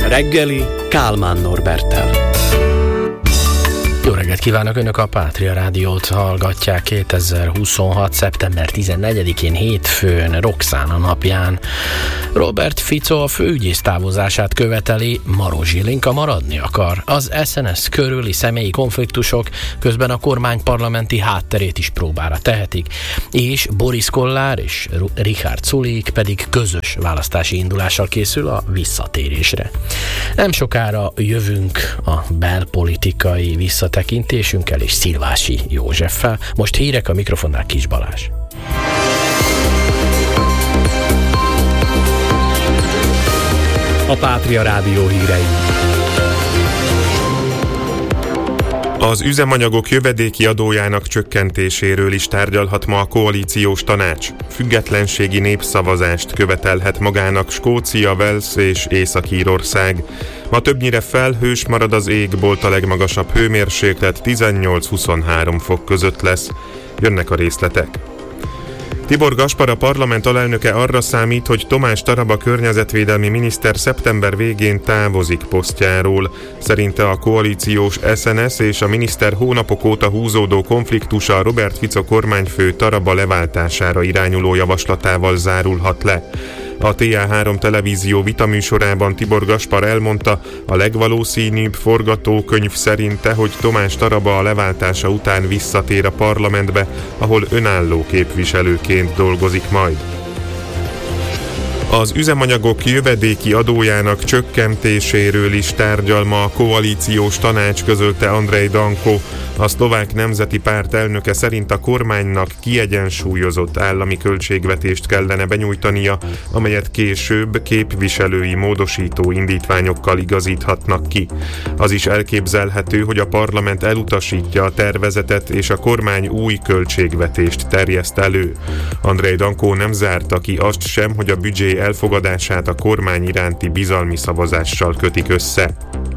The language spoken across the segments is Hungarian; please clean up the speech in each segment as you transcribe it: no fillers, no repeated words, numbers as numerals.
reggeli Kálmán Norberttel. Jó reggelt kívánok, Önök a Pátria Rádiót hallgatják 2026. szeptember 14-én hétfőn, Roxana napján. Robert Fico a főügyész távozását követeli, Maros Zsilinka maradni akar. Az SNS körüli személyi konfliktusok közben a kormány parlamenti hátterét is próbára tehetik, és Boris Kollár és Richard Sulik pedig közös választási indulással készül a visszatérésre. Nem sokára jövünk a belpolitikai visszatekintésünkkel és Szilvási Józseffel. Most hírek, a mikrofonnál Kis Balázs. A Pátria Rádió hírei. Az üzemanyagok jövedéki adójának csökkentéséről is tárgyalhat ma a koalíciós tanács. Függetlenségi népszavazást követelhet magának Skócia, Wales és Észak-Írország. Ma többnyire felhős marad az égbolt, a legmagasabb hőmérséklet 18-23 fok között lesz. Jönnek a részletek. Tibor Gaspar, a parlament alelnöke arra számít, hogy Tomás Taraba környezetvédelmi miniszter szeptember végén távozik posztjáról. Szerinte a koalíciós SNS és a miniszter hónapok óta húzódó konfliktusa Robert Fico kormányfő Taraba leváltására irányuló javaslatával zárulhat le. A TA3 televízió vitaműsorában Tibor Gaspar elmondta, a legvalószínűbb forgatókönyv szerinte, hogy Tomás Taraba a leváltása után visszatér a parlamentbe, ahol önálló képviselőként dolgozik majd. Az üzemanyagok jövedéki adójának csökkentéséről is tárgyal ma a koalíciós tanács, közölte Andrej Danko. A Szlovák Nemzeti Párt elnöke szerint a kormánynak kiegyensúlyozott állami költségvetést kellene benyújtania, amelyet később képviselői módosító indítványokkal igazíthatnak ki. Az is elképzelhető, hogy a parlament elutasítja a tervezetet, és a kormány új költségvetést terjeszt elő. Andrej Danko nem zárta ki azt sem, hogy a büdzsé elfogadását a kormány iránti bizalmi szavazással kötik össze.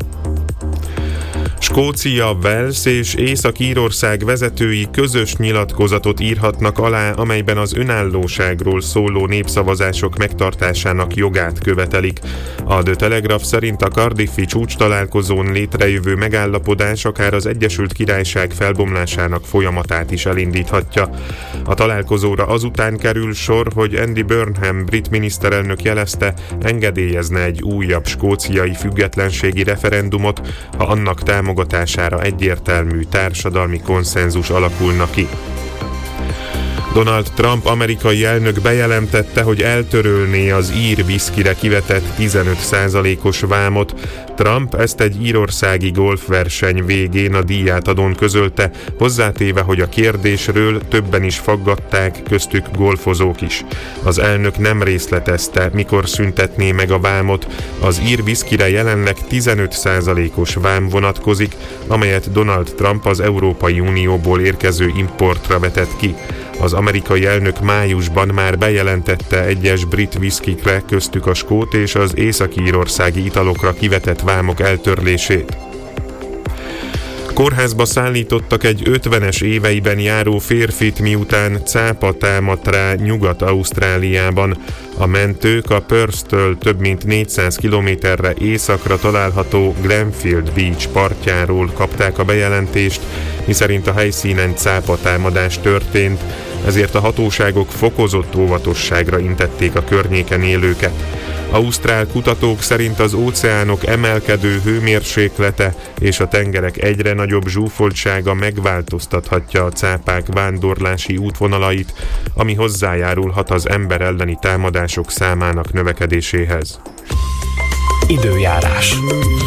Skócia, Wales és Észak-Írország vezetői közös nyilatkozatot írhatnak alá, amelyben az önállóságról szóló népszavazások megtartásának jogát követelik. A The Telegraph szerint a Cardiffi csúcstalálkozón létrejövő megállapodás akár az Egyesült Királyság felbomlásának folyamatát is elindíthatja. A találkozóra azután kerül sor, hogy Andy Burnham brit miniszterelnök jelezte, engedélyezne egy újabb skóciai függetlenségi referendumot, ha annak támogatására egyértelmű társadalmi konszenzus alakulna ki. Donald Trump amerikai elnök bejelentette, hogy eltörölné az ír viszkire kivetett 15%-os vámot. Trump ezt egy írországi golfverseny végén a díjátadón közölte, hozzátéve, hogy a kérdésről többen is faggatták, köztük golfozók is. Az elnök nem részletezte, mikor szüntetné meg a vámot. Az ír viszkire jelenleg 15%-os vám vonatkozik, amelyet Donald Trump az Európai Unióból érkező importra vetett ki. Az amerikai elnök májusban már bejelentette egyes brit viszkikre, köztük a skót és az észak-írországi italokra kivetett vámok eltörlését. Kórházba szállítottak egy 50-es éveiben járó férfit, miután cápa támadt rá Nyugat-Ausztráliában. A mentők a Perth-től több mint 400 kilométerre északra található Glenfield Beach partjáról kapták a bejelentést, miszerint a helyszínen cápatámadás történt, ezért a hatóságok fokozott óvatosságra intették a környéken élőket. Ausztrál kutatók szerint az óceánok emelkedő hőmérséklete és a tengerek egyre nagyobb zsúfoltsága megváltoztathatja a cápák vándorlási útvonalait, ami hozzájárulhat az ember elleni támadások számának növekedéséhez. Időjárás.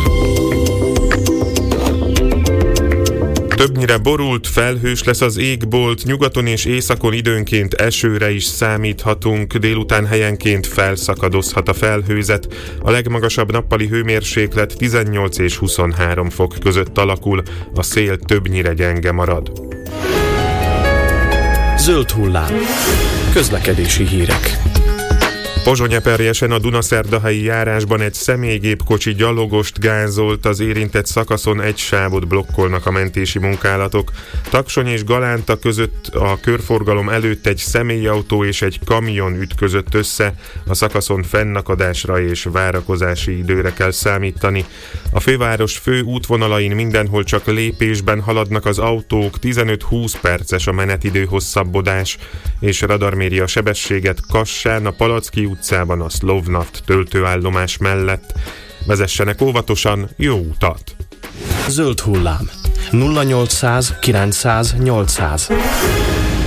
Többnyire borult, felhős lesz az égbolt, nyugaton és északon időnként esőre is számíthatunk, délután helyenként felszakadozhat a felhőzet. A legmagasabb nappali hőmérséklet 18 és 23 fok között alakul, a szél többnyire gyenge marad. Zöld hullám. Közlekedési hírek. Pozsony-Eperjesen a Dunaszerdahelyi járásban egy személygépkocsi gyalogost gázolt, az érintett szakaszon egy sávot blokkolnak a mentési munkálatok. Taksony és Galánta között a körforgalom előtt egy személyautó és egy kamion ütközött össze, a szakaszon fennakadásra és várakozási időre kell számítani. A főváros fő útvonalain mindenhol csak lépésben haladnak az autók, 15-20 perces a menetidő hosszabbodás, és radarméri a sebességet Kassán, a Palacki utcában a Szlovnaft töltőállomás mellett. Vezessenek óvatosan, jó utat! Zöld hullám 0800 900 800.